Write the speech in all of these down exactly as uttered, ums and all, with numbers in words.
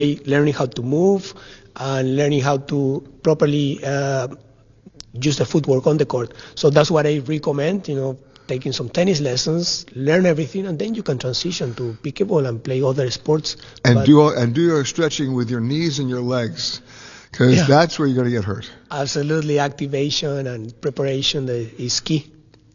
learning how to move and learning how to properly uh, use the footwork on the court. So that's what I recommend, you know, taking some tennis lessons, learn everything, and then you can transition to pickleball and play other sports. And but, do and do your stretching with your knees and your legs, because yeah, that's where you're going to get hurt. Absolutely, activation and preparation is key.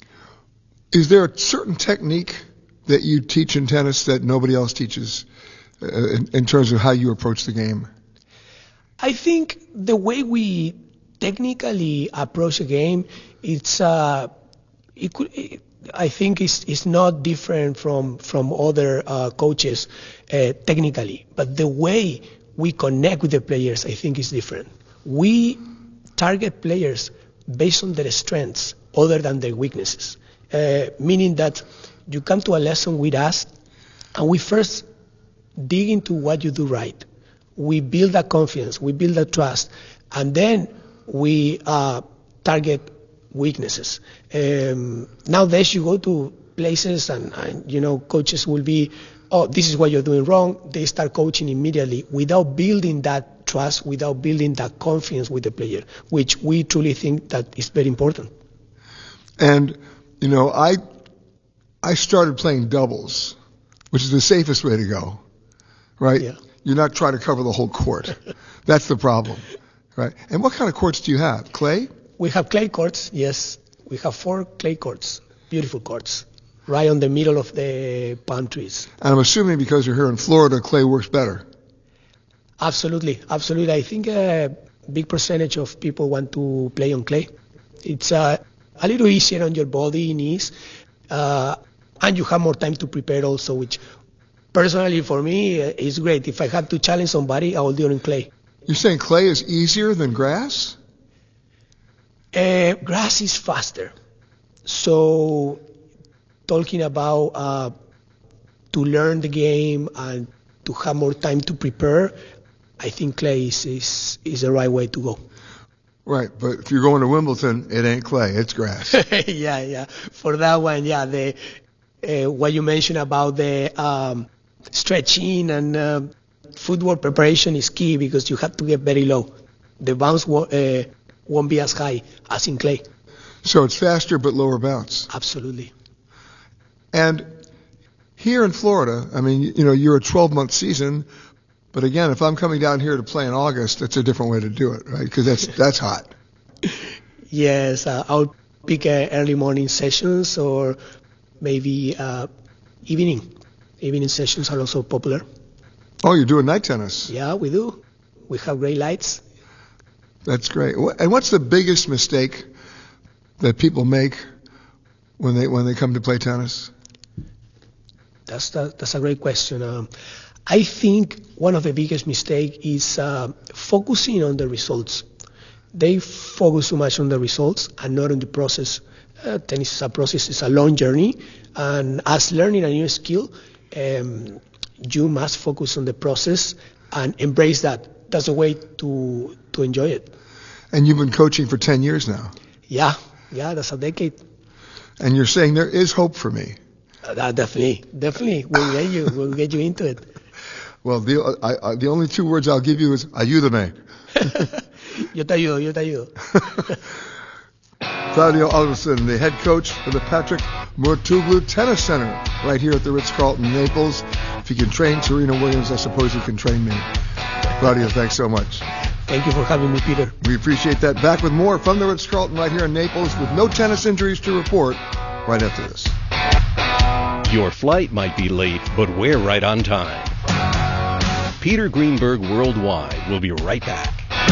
Is there a certain technique that you teach in tennis that nobody else teaches uh, in, in terms of how you approach the game? I think the way we technically approach a game, it's uh, it could. It, I think it's, it's not different from from other uh, coaches uh, technically, but the way we connect with the players, I think, is different. We target players based on their strengths other than their weaknesses, uh, meaning that you come to a lesson with us, and we first dig into what you do right. We build that confidence, we build that trust, and then we uh, target weaknesses. Um, nowadays, you go to places and, and, you know, coaches will be, oh, this is what you're doing wrong. They start coaching immediately without building that trust, without building that confidence with the player, which we truly think that is very important. And, you know, I I started playing doubles, which is the safest way to go, right? Yeah. You're not trying to cover the whole court. That's the problem, right? And what kind of courts do you have? Clay? We have clay courts, yes. We have four clay courts, beautiful courts, right on the middle of the palm trees. And I'm assuming because you're here in Florida, clay works better. Absolutely, absolutely. I think a big percentage of people want to play on clay. It's uh, a little easier on your body, knees, uh, and you have more time to prepare also, which personally for me uh, is great. If I had to challenge somebody, I will do it on clay. You're saying clay is easier than grass? Uh, grass is faster. So talking about uh, to learn the game and to have more time to prepare, I think clay is, is, is the right way to go. Right, but if you're going to Wimbledon, it ain't clay, it's grass. yeah, yeah. For that one, yeah, the uh, what you mentioned about the um, stretching and uh, footwork preparation is key because you have to get very low. The bounce wo- uh, won't be as high as in clay. So it's faster but lower bounce. Absolutely. And here in Florida, I mean, you know, you're a twelve-month season, but again, if I'm coming down here to play in August, that's a different way to do it, right? Because that's that's hot. Yes, uh, I'll pick uh, early morning sessions or maybe uh, evening. Evening sessions are also popular. Oh, you're doing night tennis. Yeah, we do. We have great lights. That's great. And what's the biggest mistake that people make when they when they come to play tennis? That's the, that's a great question. Um, I think one of the biggest mistakes is uh, focusing on the results. They focus too much on the results and not on the process. Uh, tennis is a process, it's a long journey, and as learning a new skill, um, you must focus on the process and embrace that. That's a way to to enjoy it. And you've been coaching for ten years now. Yeah, yeah, that's a decade. And you're saying there is hope for me. Uh, definitely, definitely. We'll get you. We'll get you into it. Well, the I, I, the only two words I'll give you is ayúdame. Yo te ayudo, yo te ayudo. Claudio Alderson, the head coach for the Patrick Mouratoglou Tennis Center, right here at the Ritz-Carlton, Naples. If you can train Serena Williams, I suppose you can train me. Claudio, thanks so much. Thank you for having me, Peter. We appreciate that. Back with more from the Ritz-Carlton right here in Naples with no tennis injuries to report right after this. Your flight might be late, but we're right on time. Peter Greenberg Worldwide will be right back.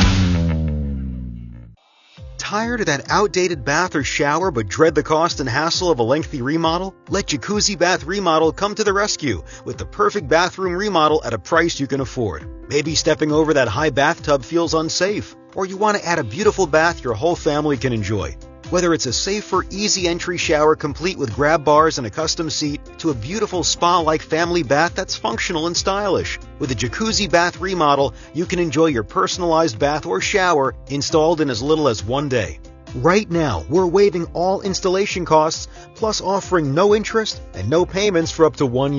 Tired of that outdated bath or shower but dread the cost and hassle of a lengthy remodel? Let Jacuzzi Bath Remodel come to the rescue with the perfect bathroom remodel at a price you can afford. Maybe stepping over that high bathtub feels unsafe, or you want to add a beautiful bath your whole family can enjoy. Whether it's a safer, easy entry shower complete with grab bars and a custom seat, to a beautiful spa-like family bath that's functional and stylish. With a Jacuzzi Bath Remodel, you can enjoy your personalized bath or shower installed in as little as one day. Right now, we're waiving all installation costs, plus offering no interest and no payments for up to one year.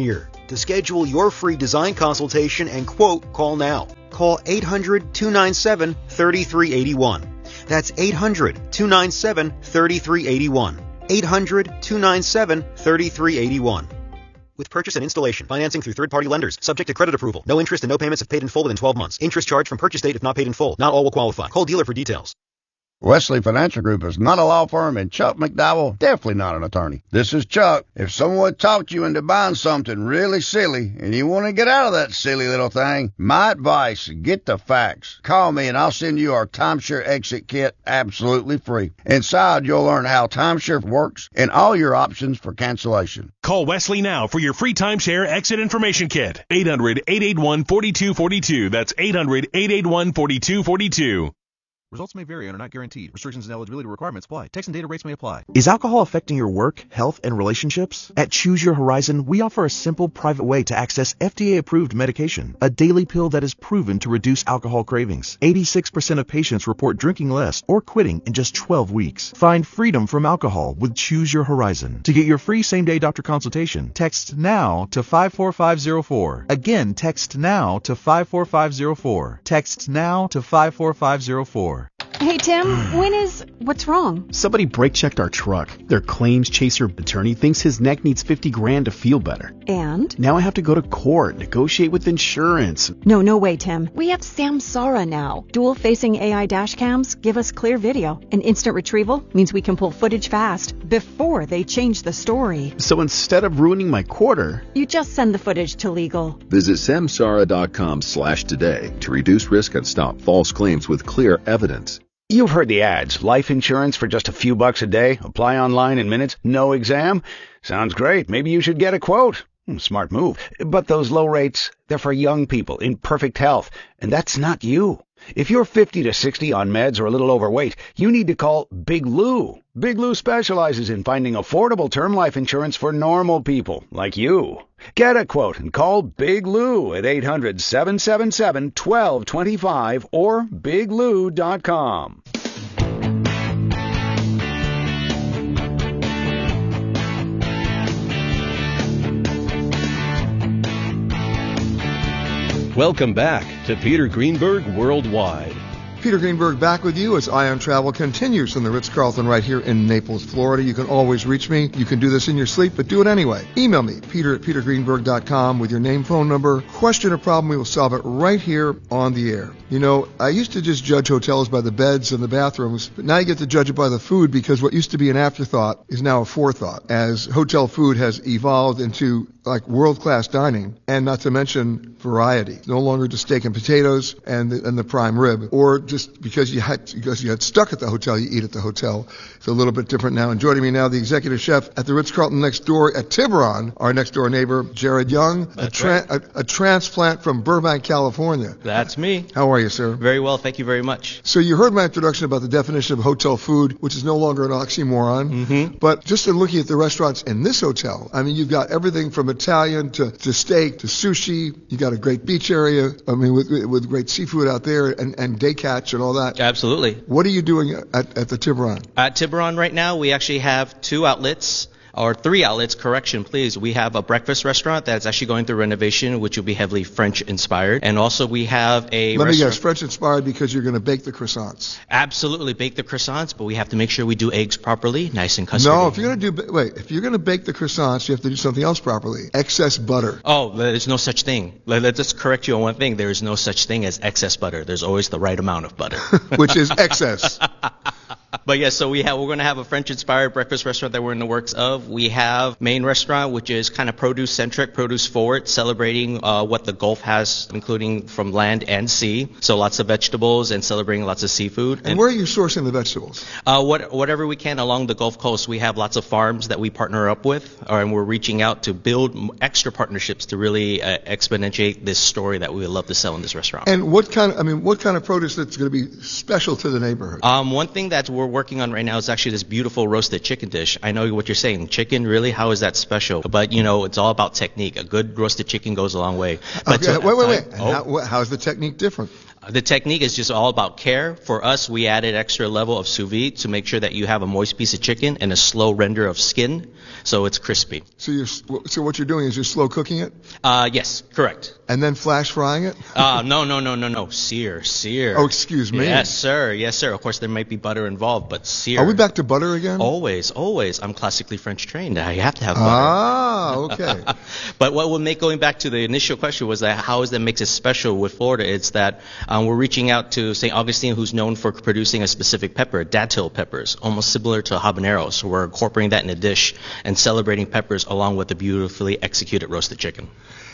To schedule your free design consultation and quote, call now. Call eight hundred, two nine seven, three three eight one. That's eight hundred, two nine seven, three three eight one. eight hundred, two nine seven, three three eight one. With purchase and installation, financing through third-party lenders, subject to credit approval. No interest and no payments if paid in full within twelve months. Interest charged from purchase date if not paid in full. Not all will qualify. Call dealer for details. Wesley Financial Group is not a law firm, and Chuck McDowell definitely not an attorney. This is Chuck. If someone talked you into buying something really silly and you want to get out of that silly little thing, my advice, get the facts. Call me and I'll send you our timeshare exit kit absolutely free. Inside, you'll learn how timeshare works and all your options for cancellation. Call Wesley now for your free timeshare exit information kit. eight hundred, eight eight one, four two four two. That's eight hundred, eight eight one, four two four two. Results may vary and are not guaranteed. Restrictions and eligibility requirements apply. Text and data rates may apply. Is alcohol affecting your work, health, and relationships? At Choose Your Horizon, we offer a simple, private way to access F D A-approved medication, a daily pill that is proven to reduce alcohol cravings. eighty-six percent of patients report drinking less or quitting in just twelve weeks. Find freedom from alcohol with Choose Your Horizon. To get your free same-day doctor consultation, text NOW to five four five zero four. Again, text NOW to five four five zero four. Text NOW to five four five zero four. Hey, Tim, when is... What's wrong? Somebody brake-checked our truck. Their claims chaser attorney thinks his neck needs fifty grand to feel better. And? Now I have to go to court, negotiate with insurance. No, no way, Tim. We have Samsara now. Dual-facing A I dash cams give us clear video. And instant retrieval means we can pull footage fast before they change the story. So instead of ruining my quarter... You just send the footage to legal. Visit samsara.com slash today to reduce risk and stop false claims with clear evidence. You've heard the ads. Life insurance for just a few bucks a day. Apply online in minutes. No exam. Sounds great. Maybe you should get a quote. Smart move. But those low rates, they're for young people in perfect health. And that's not you. If you're fifty to sixty on meds or a little overweight, you need to call Big Lou. Big Lou specializes in finding affordable term life insurance for normal people like you. Get a quote and call Big Lou at eight hundred, seven seven seven, one two two five or big lou dot com. Welcome back to Peter Greenberg Worldwide. Peter Greenberg back with you as Ion Travel continues from the Ritz-Carlton right here in Naples, Florida. You can always reach me. You can do this in your sleep, but do it anyway. Email me, peter at peter greenberg dot com with your name, phone number, question or problem. We will solve it right here on the air. You know, I used to just judge hotels by the beds and the bathrooms, but now you get to judge it by the food because what used to be an afterthought is now a forethought as hotel food has evolved into like world-class dining, and not to mention variety. No longer just steak and potatoes and the, and the prime rib, or just because you had because you had stuck at the hotel, you eat at the hotel. It's a little bit different now. And joining me now, the executive chef at the Ritz-Carlton next door at Tiburon, our next door neighbor, Jared Young, a, tra- right. a, a transplant from Burbank, California. That's me. How are you, sir? Very well, thank you very much. So you heard my introduction about the definition of hotel food, which is no longer an oxymoron. Mm-hmm. But just in looking at the restaurants in this hotel, I mean, you've got everything from Italian to, to steak to sushi. You got a great beach area. I mean, with with great seafood out there and, and day catch and all that. Absolutely. What are you doing at, at the Tiburon? At Tiburon right now, we actually have two outlets. Or three outlets, correction, please. We have a breakfast restaurant that's actually going through renovation, which will be heavily French-inspired. And also we have a Let restaurant. me guess, French-inspired because you're going to bake the croissants. Absolutely, bake the croissants, but we have to make sure we do eggs properly, nice and custardy. No, if you're going to do, wait, if you're going to bake the croissants, you have to do something else properly. Excess butter. Oh, there's no such thing. Let's just correct you on one thing. There is no such thing as excess butter. There's always the right amount of butter. Which is excess. But yes, yeah, so we have, we're going to have a French-inspired breakfast restaurant that we're in the works of. We have main restaurant, which is kind of produce-centric, produce-forward, celebrating uh, what the Gulf has, including from land and sea. So lots of vegetables and celebrating lots of seafood. And, and where are you sourcing the vegetables? Uh, what, whatever we can along the Gulf Coast. We have lots of farms that we partner up with, or, and we're reaching out to build extra partnerships to really uh, exponentiate this story that we would love to sell in this restaurant. And what kind of, I mean, what kind of produce that's going to be special to the neighborhood? Um, one thing that we're working on right now is actually this beautiful roasted chicken dish. I know what you're saying. Chicken, really? How is that special? But, you know, it's all about technique. A good roasted chicken goes a long way. But okay, to, wait, wait, wait. Uh, oh. How, how's the technique different? The technique is just all about care. For us, we added extra level of sous vide to make sure that you have a moist piece of chicken and a slow render of skin, so it's crispy. So you're so what you're doing is you're slow cooking it? Uh, yes, correct. And then flash frying it? uh, no, no, no, no, no. Sear, sear. Oh, excuse me. Yes, sir. Yes, sir. Of course, there might be butter involved, but sear. Are we back to butter again? Always, always. I'm classically French trained. I have to have butter. Ah, okay. But what will make, going back to the initial question, was that how is that makes it special with Florida? It's that um, we're reaching out to Saint Augustine, who's known for producing a specific pepper, datil peppers, almost similar to habanero. So we're incorporating that in a dish and celebrating peppers along with the beautifully executed roasted chicken.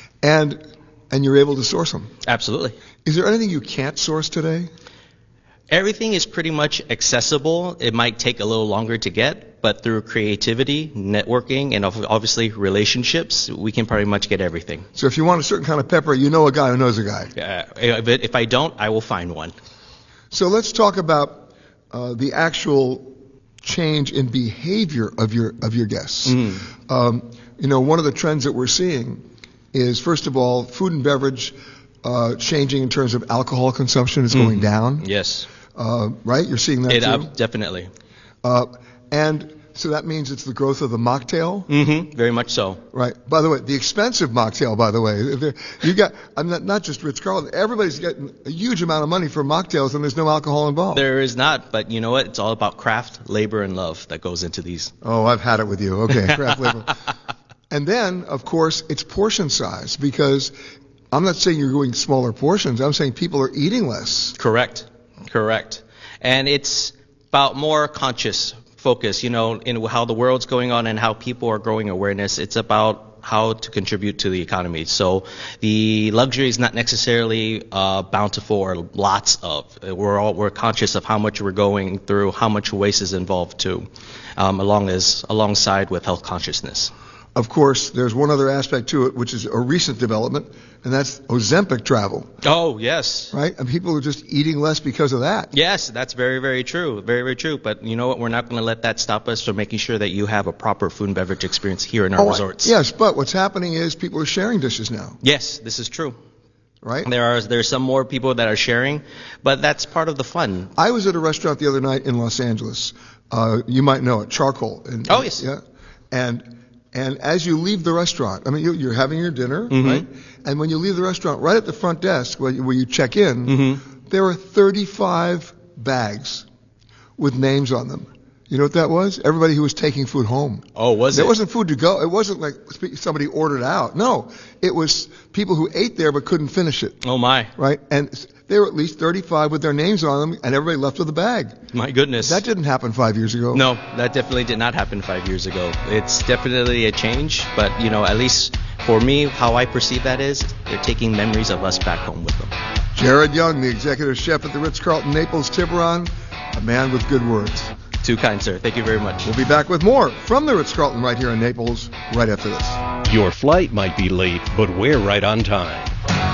And and you're able to source them? Absolutely. Is there anything you can't source today? Everything is pretty much accessible. It might take a little longer to get, but through creativity, networking, and obviously relationships, we can pretty much get everything. So if you want a certain kind of pepper, you know a guy who knows a guy. Uh, if I don't, I will find one. So let's talk about uh, the actual change in behavior of your of your guests. Mm. Um, you know, one of the trends that we're seeing is, first of all, food and beverage uh, changing in terms of alcohol consumption is going mm. down. Yes. Uh, right? You're seeing that it, too? Uh, definitely. Uh, and so that means it's the growth of the mocktail? Mm-hmm. Very much so. Right. By the way, the expensive mocktail, by the way. You got, I'm not, not just Ritz-Carlton. Everybody's getting a huge amount of money for mocktails, and there's no alcohol involved. There is not, but you know what? It's all about craft, labor, and love that goes into these. Oh, I've had it with you. Okay, craft, labor. And then, of course, it's portion size, because I'm not saying you're going smaller portions. I'm saying people are eating less. Correct. Correct. And it's about more conscious focus, you know, in how the world's going on and how people are growing awareness. It's about how to contribute to the economy. So the luxury is not necessarily uh, bountiful or lots of. We're all we're conscious of how much we're going through, how much waste is involved too, um, along as alongside with health consciousness. Of course, there's one other aspect to it, which is a recent development, and that's Ozempic travel. Oh, yes. Right? And people are just eating less because of that. Yes, that's very, very true. Very, very true. But you know what? We're not going to let that stop us from making sure that you have a proper food and beverage experience here in our oh, resorts. Yes, but what's happening is people are sharing dishes now. Yes, this is true. Right? There are there's some more people that are sharing, but that's part of the fun. I was at a restaurant the other night in Los Angeles. Uh, you might know it, Charcoal. And, oh, yes. Yeah. And... And as you leave the restaurant, I mean, you're having your dinner, mm-hmm. right? And when you leave the restaurant, right at the front desk where you, where you check in, mm-hmm. there are thirty-five bags with names on them. You know what that was? Everybody who was taking food home. Oh, was it? It wasn't food to go. It wasn't like somebody ordered out. No, it was people who ate there but couldn't finish it. Oh, my. Right? And there were at least thirty-five with their names on them, and everybody left with a bag. My goodness. That didn't happen five years ago. No, that definitely did not happen five years ago. It's definitely a change, but, you know, at least for me, how I perceive that is they're taking memories of us back home with them. Jared Young, the executive chef at the Ritz-Carlton Naples Tiburon, a man with good words. Too kind, sir. Thank you very much. We'll be back with more from the Ritz-Carlton right here in Naples right after this. Your flight might be late, but we're right on time.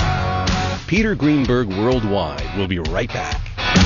Peter Greenberg Worldwide will be right back.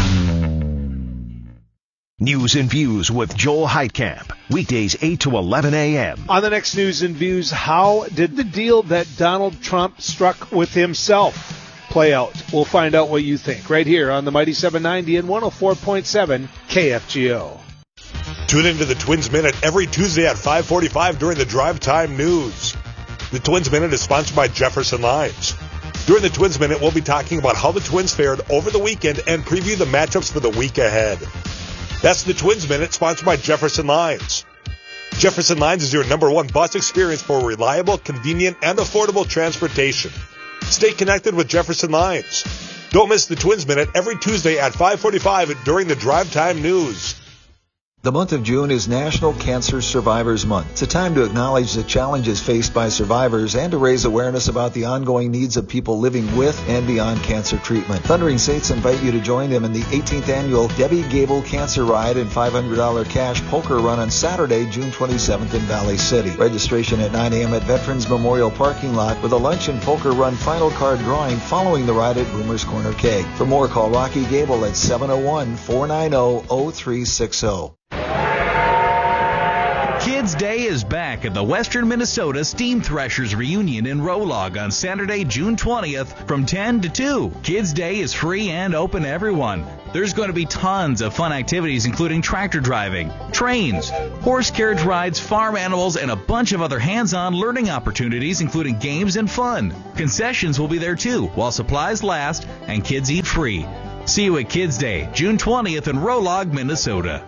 News and Views with Joel Heitkamp. Weekdays eight to eleven a.m. On the next News and Views, how did the deal that Donald Trump struck with himself play out? We'll find out what you think right here on the Mighty seven ninety and one oh four point seven K F G O. Tune into the Twins Minute every Tuesday at five forty-five during the Drive Time News. The Twins Minute is sponsored by Jefferson Lines. During the Twins Minute, we'll be talking about how the Twins fared over the weekend and preview the matchups for the week ahead. That's the Twins Minute, sponsored by Jefferson Lines. Jefferson Lines is your number one bus experience for reliable, convenient, and affordable transportation. Stay connected with Jefferson Lines. Don't miss the Twins Minute every Tuesday at five forty-five during the Drive Time News. The month of June is National Cancer Survivors Month. It's a time to acknowledge the challenges faced by survivors and to raise awareness about the ongoing needs of people living with and beyond cancer treatment. Thundering Saints invite you to join them in the eighteenth annual Debbie Gable Cancer Ride and five hundred dollars cash poker run on Saturday, June twenty-seventh in Valley City. Registration at nine a.m. at Veterans Memorial Parking Lot with a lunch and poker run final card drawing following the ride at Boomer's Corner Keg. For more, call Rocky Gable at seven oh one, four nine oh, oh three six oh. Kids Day is back at the Western Minnesota Steam Threshers Reunion in Rolog on Saturday, June twentieth from ten to two. Kids Day is free and open to everyone. There's going to be tons of fun activities including tractor driving, trains, horse carriage rides, farm animals, and a bunch of other hands-on learning opportunities including games and fun. Concessions will be there too while supplies last and kids eat free. See you at Kids Day, June twentieth in Rolog, Minnesota.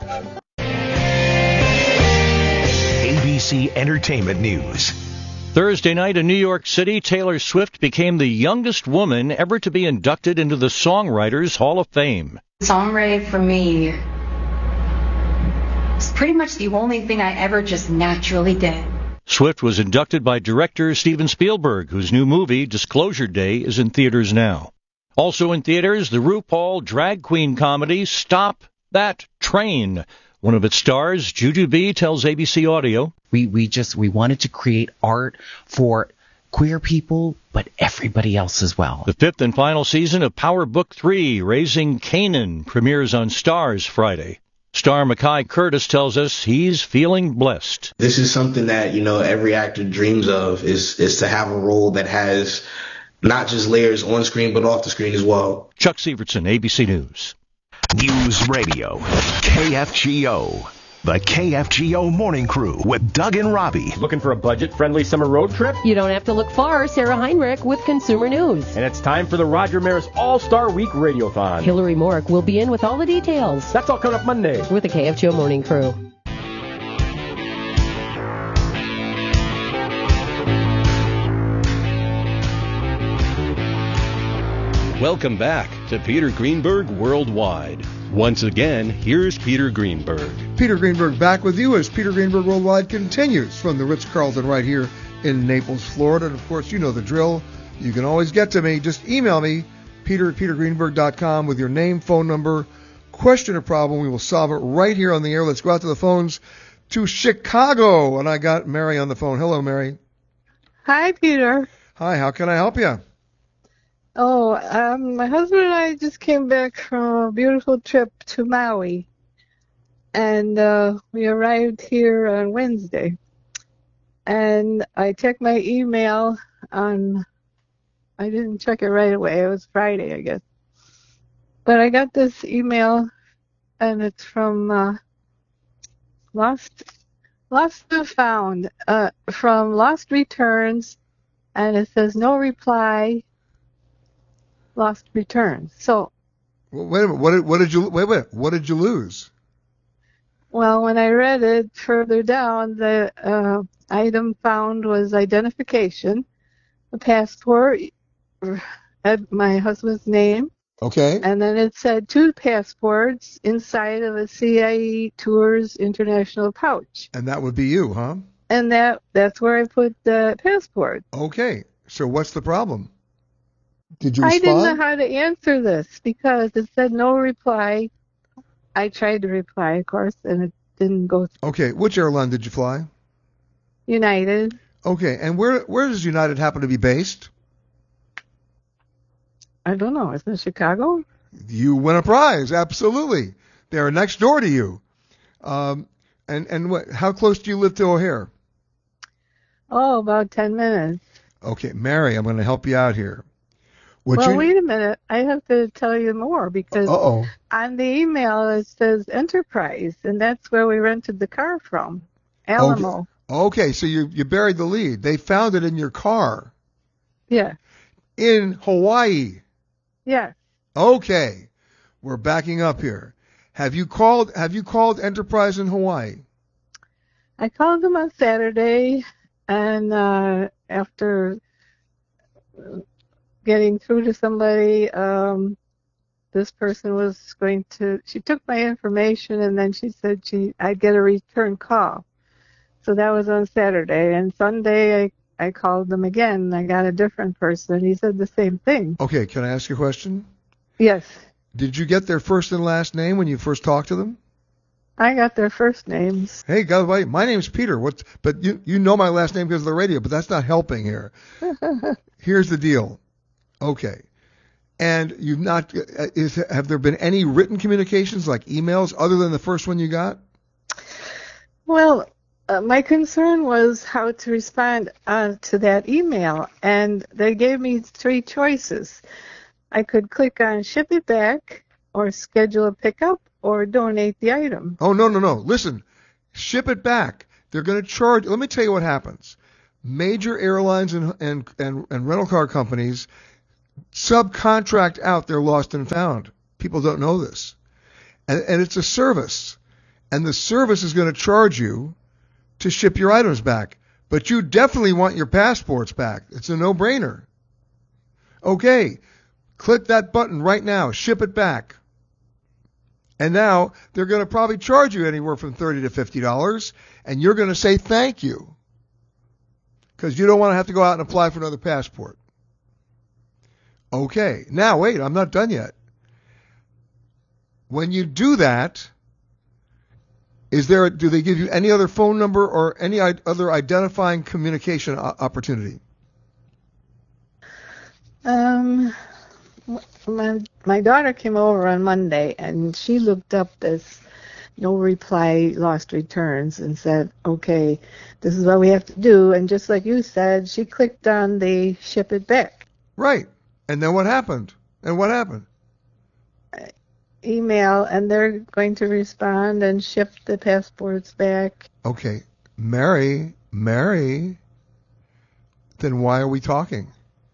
A B C Entertainment News. Thursday night in New York City, Taylor Swift became the youngest woman ever to be inducted into the Songwriters Hall of Fame. Songwriting for me is pretty much the only thing I ever just naturally did. Swift was inducted by director Steven Spielberg, whose new movie, Disclosure Day, is in theaters now. Also in theaters, the RuPaul drag queen comedy Stop That Train. One of its stars, Jujubee, tells A B C Audio, We we just we wanted to create art for queer people, but everybody else as well. The fifth and final season of Power Book three, Raising Kanan, premieres on Starz Friday. Star Mackay Curtis tells us he's feeling blessed. This is something that, you know, every actor dreams of, is is to have a role that has not just layers on screen, but off the screen as well. Chuck Severson, A B C News. News Radio, K F G O. The K F G O Morning Crew with Doug and Robbie. Looking for a budget-friendly summer road trip? You don't have to look far. Sarah Heinrich with Consumer News. And it's time for the Roger Maris All-Star Week Radiothon. Hillary Mork will be in with all the details. That's all coming up Monday. With the K F G O Morning Crew. Welcome back to Peter Greenberg Worldwide. Once again, here's Peter Greenberg. Peter Greenberg back with you as Peter Greenberg Worldwide continues from the Ritz-Carlton right here in Naples, Florida. And, of course, you know the drill. You can always get to me. Just email me, peter at peter greenberg dot com, with your name, phone number, question or problem. We will solve it right here on the air. Let's go out to the phones to Chicago. And I got Mary on the phone. Hello, Mary. Hi, Peter. Hi, how can I help you? Oh, um, my husband and I just came back from a beautiful trip to Maui, and uh, we arrived here on Wednesday. And I checked my email on, I didn't check it right away, it was Friday, I guess. But I got this email, and it's from uh, Lost, Lost and Found, uh, from Lost Returns, and it says no reply. Lost returns. So, well, wait a minute. What did, what did you wait? Wait. What did you lose? Well, when I read it further down, the uh, item found was identification, a passport, had my husband's name. Okay. And then it said two passports inside of a C I E Tours International pouch. And that would be you, huh? And that that's where I put the passport. Okay. So what's the problem? Did you I respond? didn't know how to answer this because it said no reply. I tried to reply, of course, and it didn't go through. Okay, which airline did you fly? United. Okay, and where where does United happen to be based? I don't know. Is it Chicago? You win a prize, absolutely. They are next door to you. Um, and and what? How close do you live to O'Hare? Oh, about ten minutes. Okay, Mary, I'm going to help you out here. Would well, you... wait a minute. I have to tell you more because Uh-oh. on the email it says Enterprise, and that's where we rented the car from, Alamo. Okay, okay so you you buried the lead. They found it in your car. Yeah. In Hawaii. Yeah. Okay, we're backing up here. Have you called Have you called Enterprise in Hawaii? I called them on Saturday, and uh, after getting through to somebody, um, this person was going to, she took my information and then she said she I'd get a return call. So that was on Saturday. And Sunday I, I called them again. I got a different person. He said the same thing. Okay, can I ask you a question? Yes. Did you get their first and last name when you first talked to them? I got their first names. Hey, guys, wait, my name's Peter. What's, but you, you know my last name because of the radio, but that's not helping here. Here's the deal. Okay. And you've not, is, have there been any written communications like emails other than the first one you got? Well, Uh, my concern was how to respond uh, to that email, and they gave me three choices. I could click on ship it back, or schedule a pickup, or donate the item. Oh, no, no, no. Listen, ship it back. They're going to charge. Let me tell you what happens. Major airlines and, and, and, and rental car companies subcontract out their lost and found. People don't know this. And, and it's a service. And the service is going to charge you to ship your items back. But you definitely want your passports back. It's a no-brainer. Okay, click that button right now. Ship it back. And now they're going to probably charge you anywhere from thirty to fifty dollars, and you're going to say thank you because you don't want to have to go out and apply for another passport. Okay, now wait, I'm not done yet. When you do that, is there? Do they give you any other phone number or any other identifying communication opportunity? Um, my my daughter came over on Monday, and she looked up this no reply lost returns and said, okay, this is what we have to do. And just like you said, she clicked on the ship it back. Right. And then what happened? And what happened? Email, and they're going to respond and ship the passports back. Okay. Mary, Mary, then why are we talking?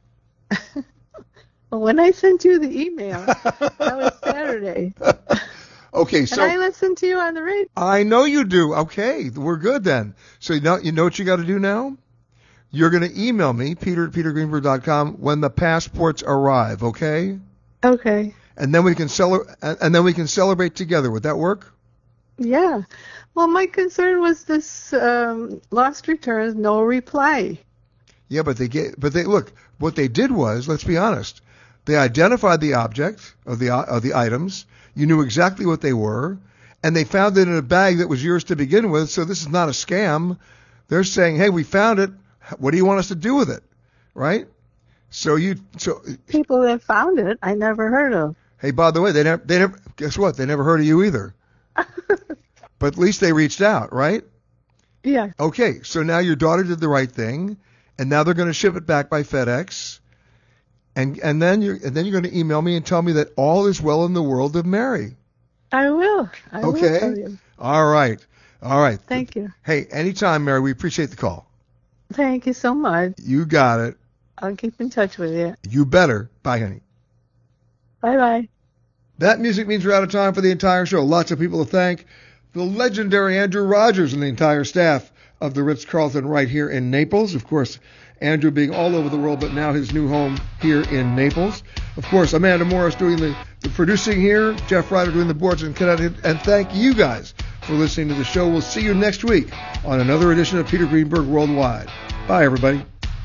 Well, when I sent you the email, that was Saturday. Okay, so and I listen to you on the radio. I know you do. Okay, we're good then. So you know, you know what you got to do now? You're going to email me, Peter at peter greenberg dot com, when the passports arrive. Okay. Okay. And then we can cele- and then we can celebrate together. Would that work? Yeah. Well, my concern was this um, lost returns, no reply. Yeah, but they get, but they look. What they did was, let's be honest, they identified the object of the of the items. You knew exactly what they were, and they found it in a bag that was yours to begin with. So this is not a scam. They're saying, "Hey, we found it. What do you want us to do with it?" Right? So you, so people that found it, I never heard of. Hey, by the way, they never, they never. Guess what? They never heard of you either. But at least they reached out, right? Yeah. Okay, so now your daughter did the right thing, and now they're going to ship it back by FedEx. And and then you're and then you're going to email me and tell me that all is well in the world of Mary. I will. I okay. will tell you. All right. All right. Thank you. Hey, anytime, Mary. We appreciate the call. Thank you so much. You got it. I'll keep in touch with you. You better. Bye, honey. Bye bye. That music means we're out of time for the entire show. Lots of people to thank. The legendary Andrew Rogers and the entire staff of the Ritz-Carlton right here in Naples. Of course, Andrew being all over the world, but now his new home here in Naples. Of course, Amanda Morris doing the, the producing here, Jeff Ryder doing the boards in Connecticut, and thank you guys for listening to the show. We'll see you next week on another edition of Peter Greenberg Worldwide. Bye, everybody.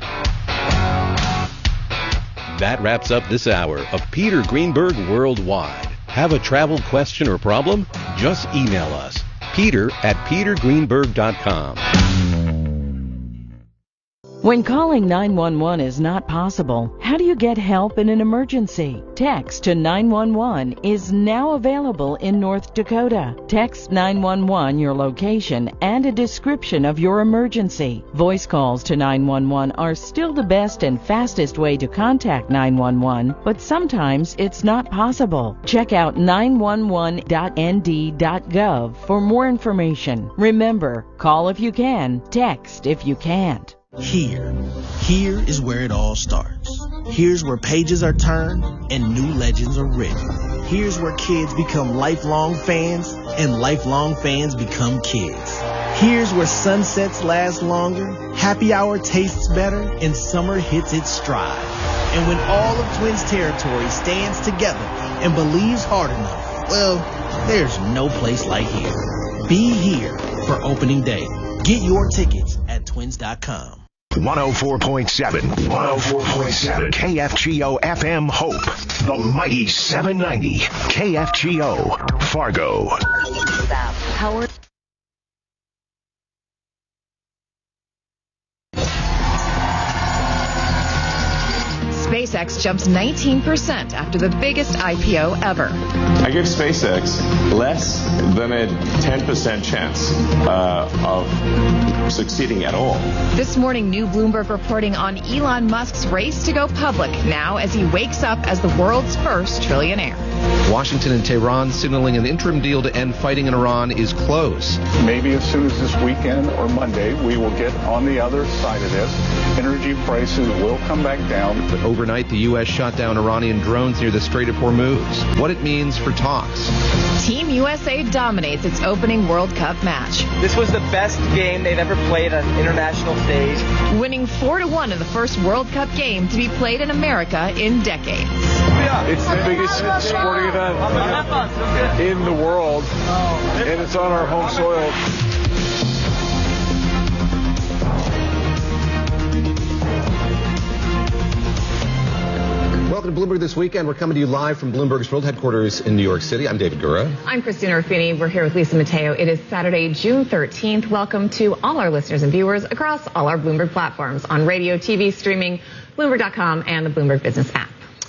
That wraps up this hour of Peter Greenberg Worldwide. Have a travel question or problem? Just email us, Peter at peter greenberg dot com. When calling nine one one is not possible, how do you get help in an emergency? Text to nine one one is now available in North Dakota. Text nine one one your location and a description of your emergency. Voice calls to nine one one are still the best and fastest way to contact nine one one, but sometimes it's not possible. Check out nine one one dot n d dot gov for more information. Remember, call if you can, text if you can't. Here. Here is where it all starts. Here's where pages are turned and new legends are written. Here's where kids become lifelong fans and lifelong fans become kids. Here's where sunsets last longer, happy hour tastes better, and summer hits its stride. And when all of Twins territory stands together and believes hard enough, well, there's no place like here. Be here for opening day. Get your tickets at twins dot com. one oh four point seven, one oh four point seven K F G O F M Hope, the mighty seven ninety K F G O Fargo. Howard. Space SpaceX jumps nineteen percent after the biggest I P O ever. I give SpaceX less than a ten percent chance uh, of succeeding at all. This morning, new Bloomberg reporting on Elon Musk's race to go public now as he wakes up as the world's first trillionaire. Washington and Tehran signaling an interim deal to end fighting in Iran is close. Maybe as soon as this weekend or Monday, we will get on the other side of this. Energy prices will come back down. But overnight, the U S shot down Iranian drones near the Strait of Hormuz. What it means for talks. Team U S A dominates its opening World Cup match. This was the best game they've ever played on international stage. Winning four to one in the first World Cup game to be played in America in decades. It's the biggest sporting event in the world, and it's on our home soil. Welcome to Bloomberg This Weekend. We're coming to you live from Bloomberg's World Headquarters in New York City. I'm David Gura. I'm Christina Ruffini. We're here with Lisa Mateo. It is Saturday, June thirteenth. Welcome to all our listeners and viewers across all our Bloomberg platforms on radio, T V, streaming, Bloomberg dot com, and the Bloomberg Business app.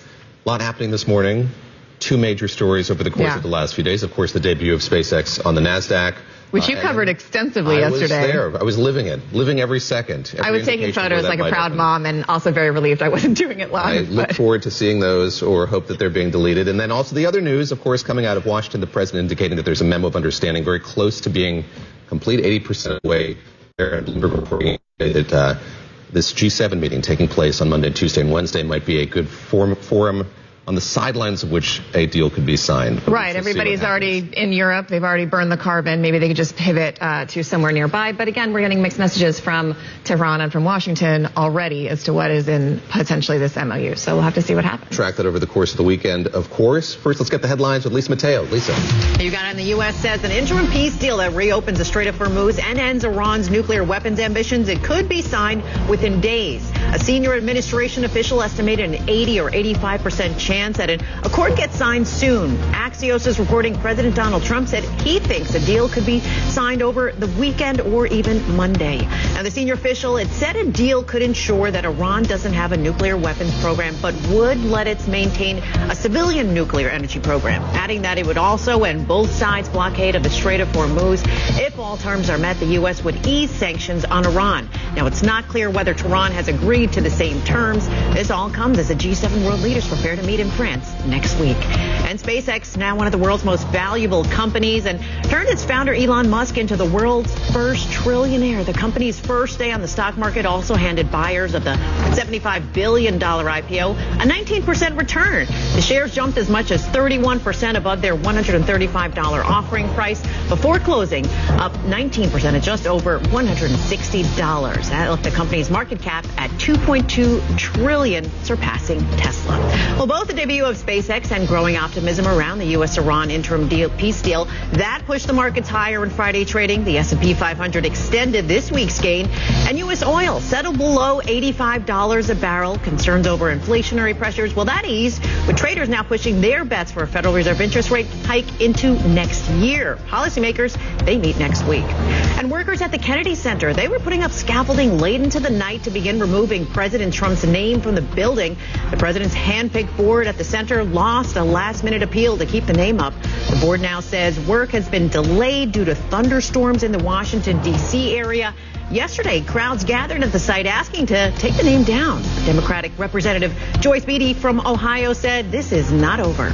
A lot happening this morning. Two major stories over the course Yeah. of the last few days. Of course, the debut of SpaceX on the NASDAQ. Which you Uh, covered extensively I yesterday. was there. I was living it, living every second. Every I was taking indication photos where like that a might proud happen. mom and also very relieved I wasn't doing it I live. look but- forward to seeing those, or hope that they're being deleted. And then also the other news, of course, coming out of Washington, the president indicating that there's a memo of understanding very close to being complete, eighty percent of the way there. And Bloomberg reporting that uh, this G seven meeting taking place on Monday, Tuesday, and Wednesday might be a good forum, forum on the sidelines of which a deal could be signed. But Right, we'll see everybody's what already in Europe. They've already burned the carbon. Maybe they could just pivot uh, to somewhere nearby. But again, we're getting mixed messages from Tehran and from Washington already as to what is in potentially this M O U. So we'll have to see what happens. track that over the course of the weekend, of course. First, let's get the headlines with Lisa Mateo. Lisa. You got it. And the U S says an interim peace deal that reopens the Strait of Hormuz and ends Iran's nuclear weapons ambitions. It could be signed within days. A senior administration official estimated an eighty or eighty-five percent chance that an accord gets signed soon. Axios is reporting President Donald Trump said he thinks a deal could be signed over the weekend or even Monday. Now, the senior official had said a deal could ensure that Iran doesn't have a nuclear weapons program, but would let it maintain a civilian nuclear energy program, adding that it would also end both sides' blockade of the Strait of Hormuz. If all terms are met, the U S would ease sanctions on Iran. Now, it's not clear whether Tehran has agreed to the same terms. This all comes as the G seven world leaders prepare to meet in France next week. And SpaceX, now one of the world's most valuable companies, and turned its founder Elon Musk into the world's first trillionaire. The company's first day on the stock market also handed buyers of the seventy-five billion dollars I P O a nineteen percent return. The shares jumped as much as thirty-one percent above their one hundred thirty-five dollars offering price before closing, up nineteen percent at just over one hundred sixty dollars. That left the company's market cap at two point two trillion dollars, surpassing Tesla. Well, both the debut of SpaceX and growing optimism around the U S-Iran interim deal, peace deal, that pushed the markets higher in Friday trading. The S and P five hundred extended this week's gain, and U S oil settled below eighty-five dollars a barrel. Concerns over inflationary pressures, well, that eased, with traders now pushing their bets for a Federal Reserve interest rate hike into next year. Policymakers, they meet next week. And workers at the Kennedy Center, they were putting up scaffolding late into the night to begin removing President Trump's name from the building. The president's handpicked board at the center lost a last-minute appeal to keep the name up. The board now says work has been delayed due to thunderstorms in the Washington, D C area. Yesterday, crowds gathered at the site asking to take the name down. Democratic Representative Joyce Beatty from Ohio said this is not over.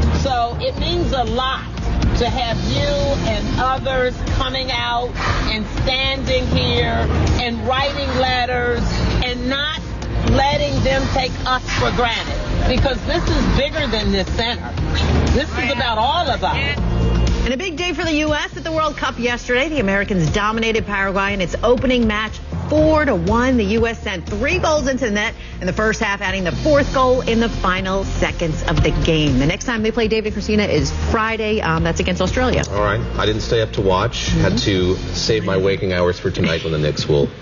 So it means a lot to have you and others coming out and standing here and writing letters and not letting them take us for granted, because this is bigger than this center. This is about all of us. And a big day for the U S at the World Cup yesterday. The Americans dominated Paraguay in its opening match, four to one. The U S sent three goals into the net in the first half, adding the fourth goal in the final seconds of the game. The next time they play, David Christina, is Friday. Um, that's against Australia. All right. I didn't stay up to watch. Mm-hmm. Had to save my waking hours for tonight when the Knicks will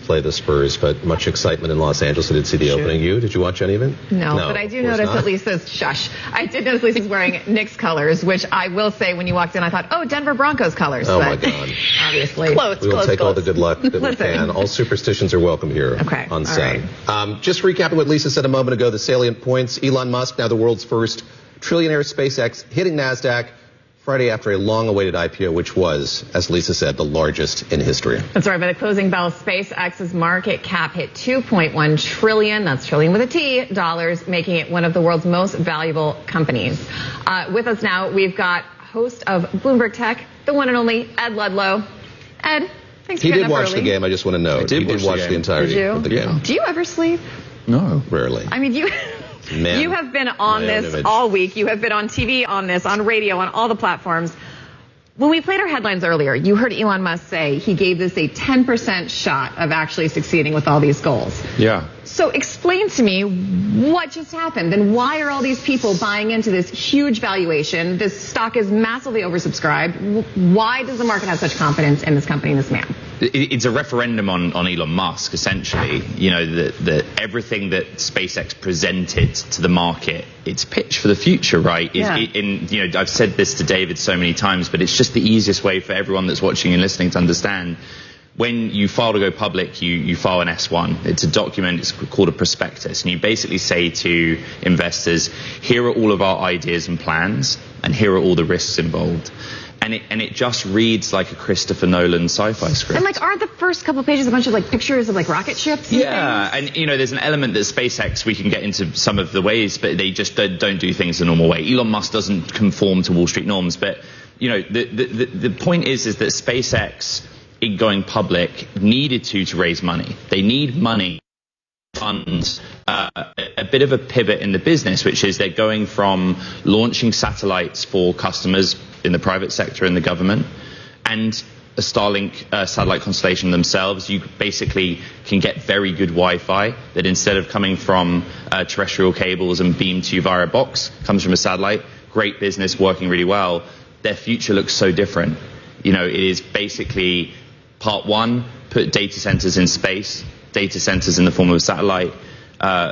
play the Spurs, but much excitement in Los Angeles. I did see the Sure. opening. You? Did you watch any of it? No, but I do of course notice not. at Lisa's, shush, I did notice Lisa's wearing Knicks colors, which I will say when you walked in, I thought, oh, Denver Broncos colors. Oh, but my God. Obviously. Close, We will close, take all close. the good luck that we Listen. can. All superstitions are welcome here Okay, on all set. right. Um, just recapping what Lisa said a moment ago, the salient points. Elon Musk, now the world's first trillionaire, SpaceX, hitting NASDAQ Friday after a long-awaited I P O, which was, as Lisa said, the largest in history. That's right. By the closing bell, SpaceX's market cap hit two point one trillion, that's trillion with a T, dollars, making it one of the world's most valuable companies. Uh, with us now, we've got host of Bloomberg Tech, the one and only Ed Ludlow. Ed, thanks for He getting did up watch early. the game, I just want to know. I did he did watch the watch game. the entirety Did you? of the game. Do you ever sleep? No. Rarely. I mean, you Man, you have been on my own this image. all week. You have been on T V, on this, on radio, on all the platforms. When we played our headlines earlier, you heard Elon Musk say he gave this a ten percent shot of actually succeeding with all these goals. Yeah. So explain to me what just happened, and why are all these people buying into this huge valuation? This stock is massively oversubscribed. Why does the market have such confidence in this company and this man? It's a referendum on, on Elon Musk, essentially. You know, that that everything that SpaceX presented to the market, it's pitch for the future, right? It, Yeah. it, and, you know, I've said this to David so many times, but it's just the easiest way for everyone that's watching and listening to understand. When you file to go public, you, you file an S one. It's a document, it's called a prospectus. And you basically say to investors, here are all of our ideas and plans, and here are all the risks involved. And it, and it just reads like a Christopher Nolan sci-fi script. And like, aren't the first couple of pages a bunch of like pictures of like rocket ships? And Yeah, things? and you know, there's an element that SpaceX, we can get into some of the ways, but they just don't, don't do things the normal way. Elon Musk doesn't conform to Wall Street norms, but you know, the the, the, the point is is that SpaceX, in going public, needed to to raise money. They need money to fund uh, a bit of a pivot in the business, which is they're going from launching satellites for customers in the private sector and the government, and a Starlink uh, satellite constellation themselves. You basically can get very good Wi-Fi that instead of coming from uh, terrestrial cables and beamed to you via a box, comes from a satellite. Great business, working really well. Their future looks so different. You know, it is basically part one, put data centers in space, data centers in the form of a satellite, uh,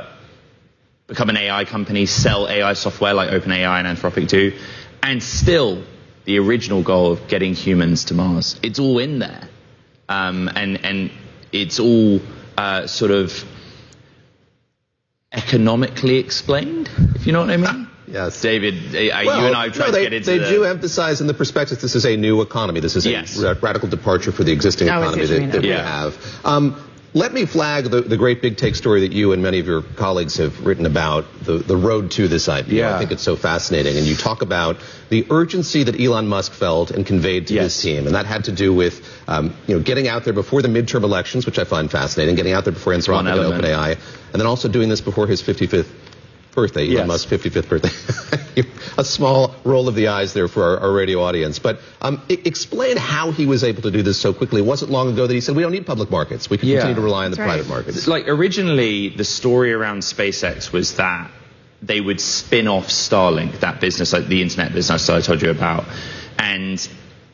become an A I company, sell A I software like OpenAI and Anthropic do, and still the original goal of getting humans to Mars. It's all in there. Um, and, and it's all uh, sort of economically explained, if you know what I mean. Yes. David, uh, Well, you and I have tried no, they, to get into They the... do emphasize in the prospectus this is a new economy. This is a Yes. ra- radical departure for the existing Oh, I see economy what you that, mean. that we Yeah. have. Um, let me flag the, the great big take story that you and many of your colleagues have written about, the, the road to this I P O. Yeah. I think it's so fascinating. And you talk about the urgency that Elon Musk felt and conveyed to his team. And that had to do with um, you know, getting out there before the midterm elections, which I find fascinating, getting out there before Anthropic and element. OpenAI, and then also doing this before his fifty-fifth birthday, Elon Yes. Musk's fifty-fifth birthday. A small roll of the eyes there for our, our radio audience. But um, I- explain how he was able to do this so quickly. It wasn't long ago that he said, we don't need public markets. We can Yeah. continue to rely on the That's right. private markets. Like, originally, the story around SpaceX was that they would spin off Starlink, that business, like the internet business that I told you about. And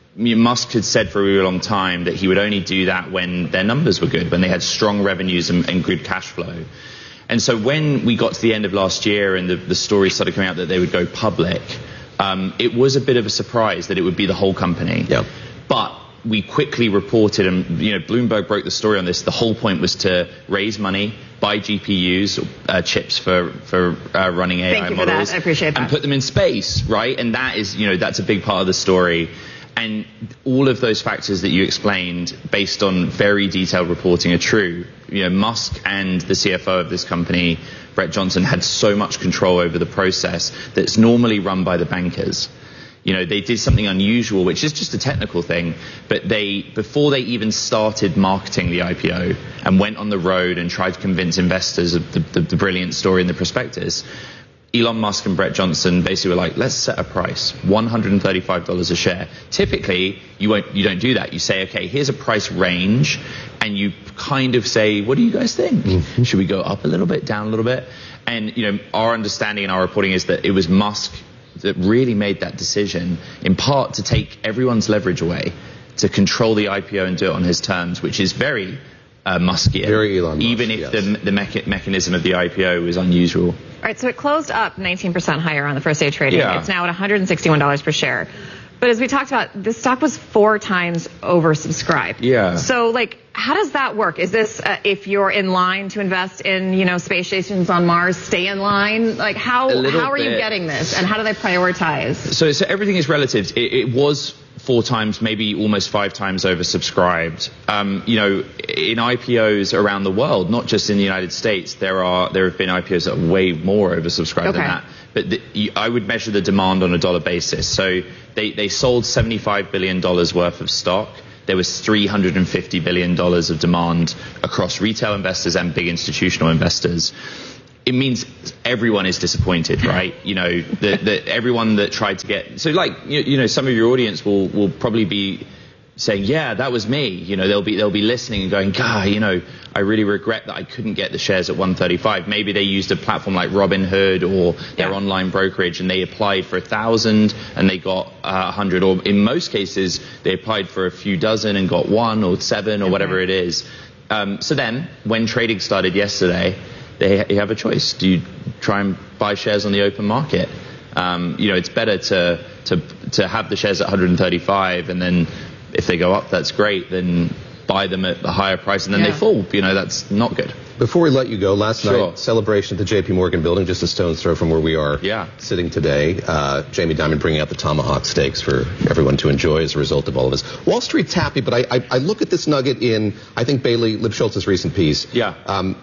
Musk had said for a really long time that he would only do that when their numbers were good, when they had strong revenues and, and good cash flow. And so when we got to the end of last year and the, the story started coming out that they would go public, um, it was a bit of a surprise that it would be the whole company. Yeah. But we quickly reported, and you know, Bloomberg broke the story on this. The whole point was to raise money, buy G P Us, uh, chips for for uh, running A I Thank you for models, that. I appreciate that. and put them in space, right? And that is, you know, that's a big part of the story. And all of those factors that you explained, based on very detailed reporting, are true. You know, Musk and the C F O of this company, Brett Johnson, had so much control over the process that's normally run by the bankers. You know, they did something unusual, which is just a technical thing, but they, before they even started marketing the I P O and went on the road and tried to convince investors of the, the, the brilliant story in the prospectus, Elon Musk and Brett Johnson basically were like, let's set a price, one hundred thirty-five dollars a share. Typically, you won't, you don't do that. You say, okay, here's a price range, and you kind of say, what do you guys think? Mm-hmm. Should we go up a little bit, down a little bit? And, you know, our understanding and our reporting is that it was Musk that really made that decision, in part to take everyone's leverage away, to control the I P O and do it on his terms, which is very uh, Muskian. Very Elon Musk, even if yes. the the mecha- mechanism of the I P O was unusual. All right, so it closed up nineteen percent higher on the first day of trading. Yeah. It's now at one hundred sixty-one dollars per share. But as we talked about, this stock was four times oversubscribed. Yeah. So, like, how does that work? Is this uh, if you're in line to invest in, you know, space stations on Mars, stay in line? Like, how how are bit. you getting this, and how do they prioritize? So, so everything is relative. It, it was four times, maybe almost five times oversubscribed. Um, you know, in I P Os around the world, not just in the United States, there are there have been I P Os that are way more oversubscribed Okay. than that. But the, you, I would measure the demand on a dollar basis. So they, they sold seventy-five billion dollars worth of stock. There was three hundred fifty billion dollars of demand across retail investors and big institutional investors. It means everyone is disappointed, right? You know, the, the, everyone that tried to get... So, like, you, you know, some of your audience will, will probably be saying, yeah, that was me. You know, they'll be they'll be listening and going, God, you know, I really regret that I couldn't get the shares at one thirty-five. Maybe they used a platform like Robinhood or their Yeah. online brokerage, and they applied for a thousand and they got uh, a hundred. Or in most cases, they applied for a few dozen and got one or seven or whatever it is. Um, so then, when trading started yesterday, they you have a choice. Do you try and buy shares on the open market? Um, you know, it's better to to to have the shares at one hundred thirty-five, and then if they go up, that's great. Then buy them at a higher price, and then Yeah. they fall. You know, that's not good. Before we let you go, last Sure. night, celebration at the J P Morgan building, just a stone's throw from where we are Yeah. sitting today. Uh, Jamie Dimon bringing out the tomahawk steaks for everyone to enjoy as a result of all of this. Wall Street's happy, but I, I, I look at this nugget in, I think, Bailey Lipschultz's recent piece. Yeah. Um,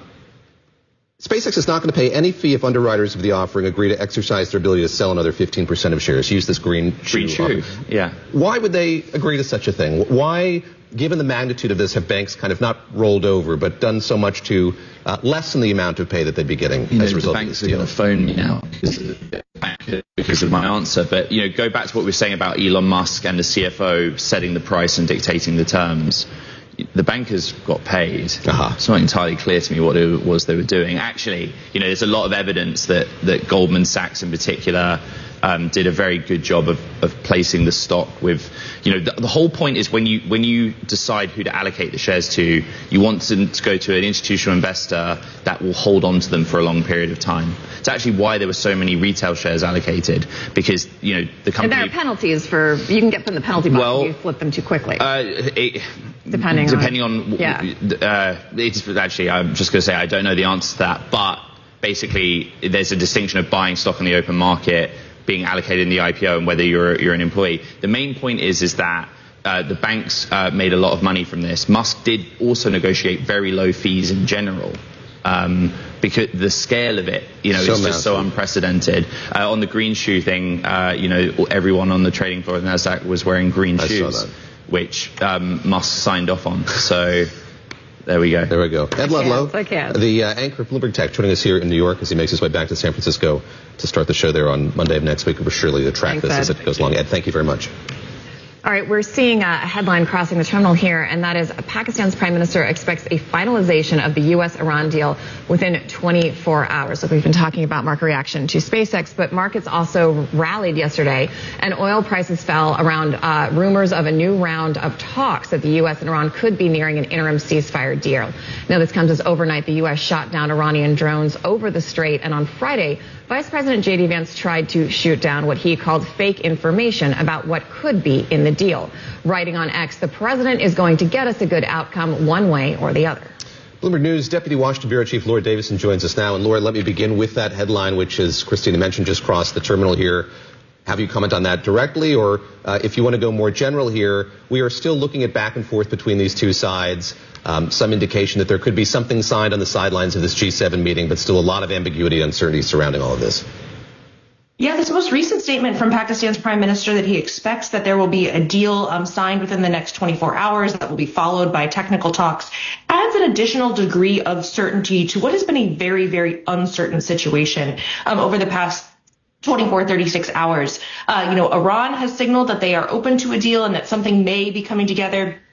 SpaceX is not going to pay any fee if underwriters of the offering agree to exercise their ability to sell another fifteen percent of shares. Use this green Green shoe. offer. Yeah. Why would they agree to such a thing? Why, given the magnitude of this, have banks kind of not rolled over, but done so much to uh, lessen the amount of pay that they'd be getting You know, as a result the of banks this are deal? going to phone me now because, because of my answer. But, you know, go back to what we were saying about Elon Musk and the C F O setting the price and dictating the terms. The bankers got paid. Uh-huh. It's not entirely clear to me what it was they were doing. Actually, you know, there's a lot of evidence that, that Goldman Sachs in particular um, did a very good job of, of placing the stock with, you know, the, the whole point is when you when you decide who to allocate the shares to, you want to, to go to an institutional investor that will hold on to them for a long period of time. It's actually why there were so many retail shares allocated, because, you know, the And company... there are penalties for, you can get from the penalty box Well, if you flip them too quickly. Uh, it, Depending on- depending on, yeah. uh, it's actually, I'm just going to say I don't know the answer to that, but basically there's a distinction of buying stock on the open market, being allocated in the I P O, and whether you're you're an employee. The main point is is that uh, the banks uh, made a lot of money from this. Musk did also negotiate very low fees in general. Um, because the scale of it, you know, So is just so massive. unprecedented. Uh, on the green shoe thing, uh, you know, everyone on the trading floor of the NASDAQ was wearing green I saw shoes, that. which um, Musk signed off on. So there we go. There we go. Ed Ludlow, I can't. the uh, anchor of Bloomberg Tech, joining us here in New York as he makes his way back to San Francisco to start the show there on Monday of next week. We're surely to track Thanks, this as Ed. it goes along. Ed, thank you very much. All right, we're seeing a headline crossing the terminal here, and that is Pakistan's prime minister expects a finalization of the U S Iran deal within twenty-four hours. Look, we've been talking about market reaction to SpaceX, but markets also rallied yesterday, and oil prices fell around uh, rumors of a new round of talks that the U S and Iran could be nearing an interim ceasefire deal. Now, this comes as overnight the U S shot down Iranian drones over the strait, and on Friday, Vice President J D Vance tried to shoot down what he called fake information about what could be in the deal. Writing on X, the president is going to get us a good outcome one way or the other. Bloomberg News Deputy Washington Bureau Chief Laura Davison joins us now. And Laura, let me begin with that headline, which, as Christina mentioned, just crossed the terminal here. Have you comment on that directly, or uh, if you want to go more general here, we are still looking at back and forth between these two sides. Um, some indication that there could be something signed on the sidelines of this G seven meeting, but still a lot of ambiguity and uncertainty surrounding all of this. Yeah, this most recent statement from Pakistan's prime minister that he expects that there will be a deal um, signed within the next twenty-four hours that will be followed by technical talks adds an additional degree of certainty to what has been a very, very uncertain situation um, over the past twenty-four, thirty-six hours. Uh, you know, Iran has signaled that they are open to a deal and that something may be coming together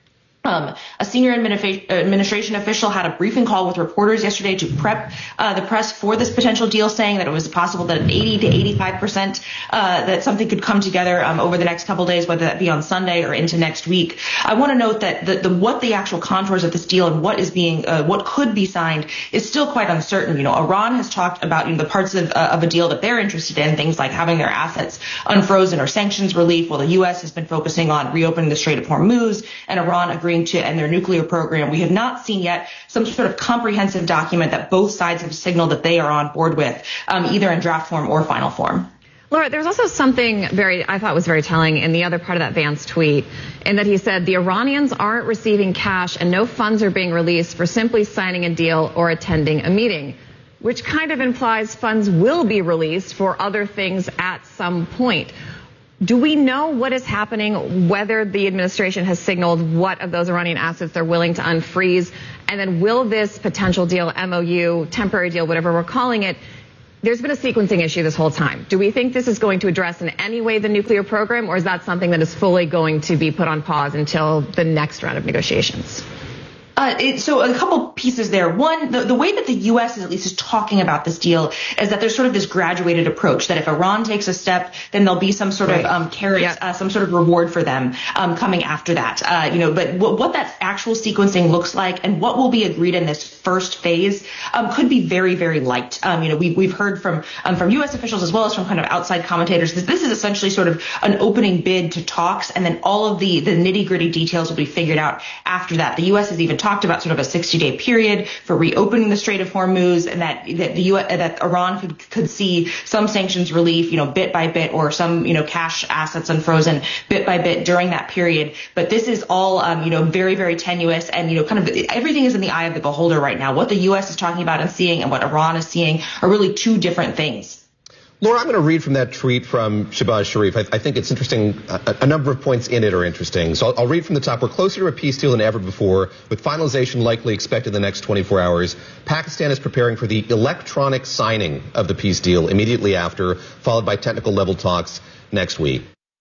Um, a senior administra- administration official had a briefing call with reporters yesterday to prep uh, the press for this potential deal, saying that it was possible that eighty to eighty-five percent uh, that something could come together um, over the next couple of days, whether that be on Sunday or into next week. I want to note that the, the what the actual contours of this deal and what is being uh, what could be signed is still quite uncertain. You know, Iran has talked about, you know, the parts of, uh, of a deal that they're interested in, things like having their assets unfrozen or sanctions relief, while the U S has been focusing on reopening the Strait of Hormuz and Iran agreeing to end their nuclear program. We have not seen yet some sort of comprehensive document that both sides have signaled that they are on board with, um, either in draft form or final form. Laura, there's also something very, I thought was very telling in the other part of that Vance tweet, in that he said the Iranians aren't receiving cash and no funds are being released for simply signing a deal or attending a meeting, which kind of implies funds will be released for other things at some point. Do we know what is happening, whether the administration has signaled what of those Iranian assets they're willing to unfreeze? And then will this potential deal, M O U, temporary deal, whatever we're calling it, there's been a sequencing issue this whole time. Do we think this is going to address in any way the nuclear program, or is that something that is fully going to be put on pause until the next round of negotiations? Uh, it, so a couple pieces there. One, the, the way that the U S is at least is talking about this deal is that there's sort of this graduated approach that if Iran takes a step, then there'll be some sort right. of um, carrot, yeah. uh, some sort of reward for them um, coming after that. Uh, you know, but w- what that actual sequencing looks like and what will be agreed in this first phase um, could be very, very light. Um, you know, we, we've heard from um, from U S officials as well as from kind of outside commentators that this is essentially sort of an opening bid to talks, and then all of the the nitty gritty details will be figured out after that. The U S has even talked about sort of a sixty day period for reopening the Strait of Hormuz, and that that the U S, that Iran could could see some sanctions relief, you know, bit by bit, or some, you know, cash assets unfrozen bit by bit during that period. But this is all, um, you know, very, very tenuous, and, you know, kind of everything is in the eye of the beholder right now. What the U S is talking about and seeing and what Iran is seeing are really two different things. Laura, I'm going to read from that tweet from Shehbaz Sharif. I, I think it's interesting. A, a number of points in it are interesting. So I'll, I'll read from the top. We're closer to a peace deal than ever before, with finalization likely expected in the next twenty-four hours. Pakistan is preparing for the electronic signing of the peace deal immediately after, followed by technical level talks next week.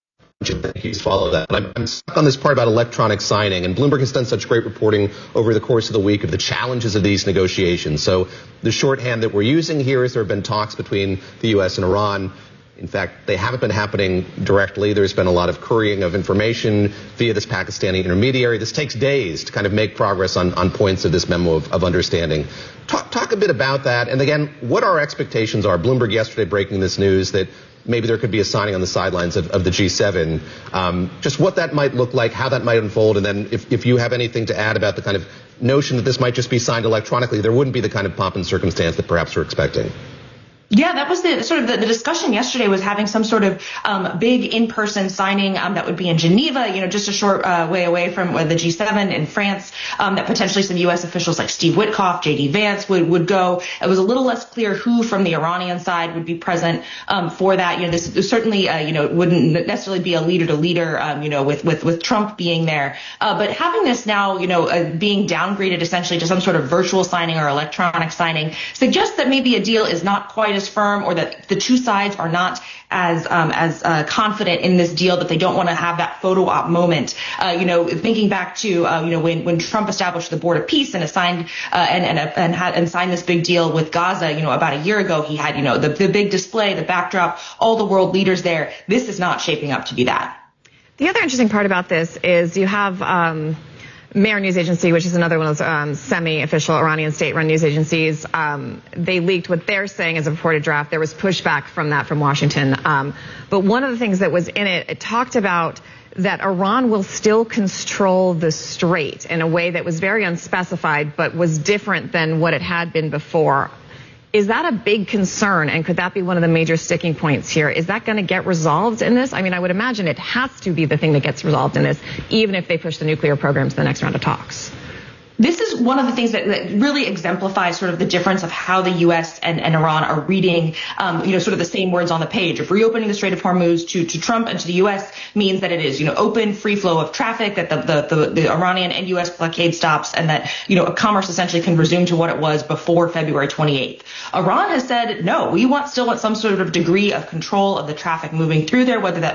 He's followed that. I'm, I'm stuck on this part about electronic signing, and Bloomberg has done such great reporting over the course of the week of the challenges of these negotiations. So the shorthand that we're using here is there have been talks between the U S and Iran. In fact, they haven't been happening directly. There's been a lot of currying of information via this Pakistani intermediary. This takes days to kind of make progress on, on points of this memo of, of understanding. Talk, talk a bit about that. And again, what our expectations are. Bloomberg yesterday breaking this news that maybe there could be a signing on the sidelines of, of the G seven. Um, just what that might look like, how that might unfold, and then if, if you have anything to add about the kind of notion that this might just be signed electronically, there wouldn't be the kind of pomp and circumstance that perhaps we're expecting. Yeah, that was the sort of the, the discussion yesterday, was having some sort of um, big in-person signing um, that would be in Geneva, you know, just a short uh, way away from uh, the G seven in France, um, that potentially some U S officials like Steve Witkoff, J D Vance would, would go. It was a little less clear who from the Iranian side would be present um, for that. You know, this certainly, uh, you know, wouldn't necessarily be a leader to leader, um, you know, with, with, with Trump being there. Uh, but having this now, you know, uh, being downgraded essentially to some sort of virtual signing or electronic signing suggests that maybe a deal is not quite as firm, or that the two sides are not as um, as uh, confident in this deal, that they don't want to have that photo op moment. Uh, you know, thinking back to uh, you know when when Trump established the Board of Peace and assigned uh, and and and had and signed this big deal with Gaza, you know, about a year ago, he had you know the the big display, the backdrop, all the world leaders there. This is not shaping up to be that. The other interesting part about this is you have um, Mehr News Agency, which is another one of those um, semi-official Iranian state-run news agencies. Um, they leaked what they're saying is a reported draft. There was pushback from that from Washington. Um, but one of the things that was in it, it talked about that Iran will still control the strait in a way that was very unspecified, but was different than what it had been before. Is that a big concern, and could that be one of the major sticking points here? Is that going to get resolved in this? I mean, I would imagine it has to be the thing that gets resolved in this, even if they push the nuclear program to the next round of talks. This is one of the things that, that really exemplifies sort of the difference of how the U S and, and Iran are reading, um, you know, sort of the same words on the page. Of reopening the Strait of Hormuz to, to Trump and to the U S means that it is, you know, open, free flow of traffic, that the, the, the, the Iranian and U S blockade stops, and that, you know, commerce essentially can resume to what it was before February twenty-eighth. Iran has said, no, we want still want some sort of degree of control of the traffic moving through there, whether that